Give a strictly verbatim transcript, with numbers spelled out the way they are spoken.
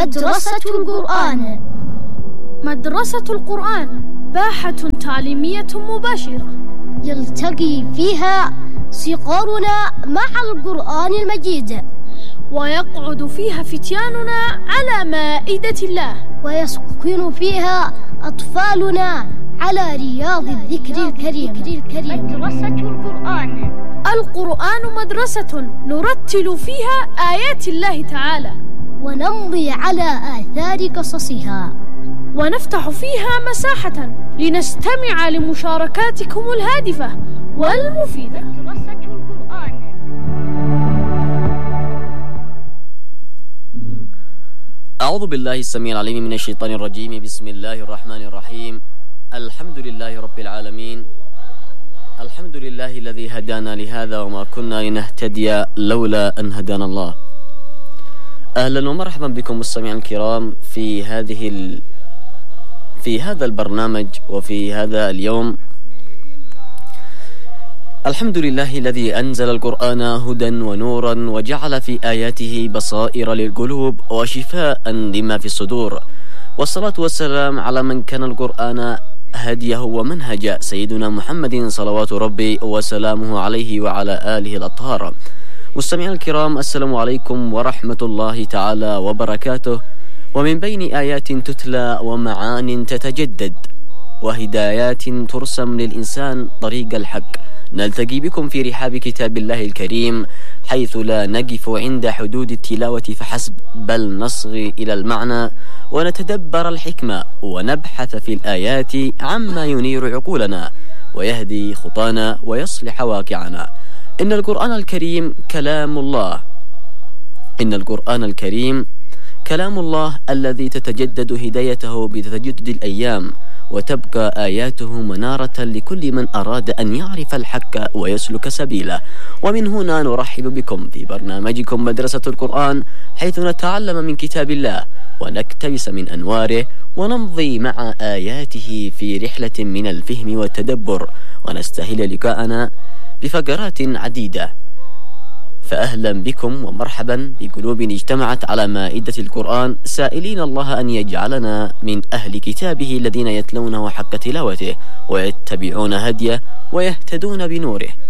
مدرسة القرآن. مدرسة القرآن باحة تعليمية مباشرة يلتقي فيها صغارنا مع القرآن المجيد، ويقعد فيها فتياننا على مائدة الله، ويسكن فيها أطفالنا على رياض الذكر الكريم. مدرسة القرآن. القرآن مدرسة نرتل فيها آيات الله تعالى، ونمضي على آثار قصصها، ونفتح فيها مساحة لنستمع لمشاركاتكم الهادفة والمفيدة. مدرسة القرآن. أعوذ بالله السميع العليم من الشيطان الرجيم. بسم الله الرحمن الرحيم. الحمد لله رب العالمين. الحمد لله الذي هدانا لهذا وما كنا لنهتدي لولا أن هدانا الله. أهلا ومرحبا بكم مستمعين الكرام في هذه ال... في هذا البرنامج وفي هذا اليوم. الحمد لله الذي أنزل القرآن هدى ونورا وجعل في آياته بصائر للقلوب وشفاء لما في الصدور، والصلاة والسلام على من كان القرآن هديه ومنهج سيدنا محمد صلوات ربي وسلامه عليه وعلى آله الأطهار. مستمعين الكرام، السلام عليكم ورحمة الله تعالى وبركاته. ومن بين آيات تتلى ومعان تتجدد وهدايات ترسم للإنسان طريق الحق، نلتقي بكم في رحاب كتاب الله الكريم، حيث لا نقف عند حدود التلاوة فحسب، بل نصغي إلى المعنى ونتدبر الحكمة ونبحث في الآيات عما ينير عقولنا ويهدي خطانا ويصلح واقعنا. إن القرآن الكريم كلام الله. إن القرآن الكريم كلام الله الذي تتجدد هدايته بتجدد الأيام، وتبقى آياته منارة لكل من أراد أن يعرف الحق ويسلك سبيله. ومن هنا نرحب بكم في برنامجكم مدرسة القرآن، حيث نتعلم من كتاب الله ونكتبس من أنواره ونمضي مع آياته في رحلة من الفهم والتدبر، ونستهل لقاءنا بفقرات عديدة. فأهلا بكم ومرحبا بقلوب اجتمعت على مائدة القرآن، سائلين الله أن يجعلنا من أهل كتابه الذين يتلونه حق تلاوته ويتبعون هديه ويهتدون بنوره.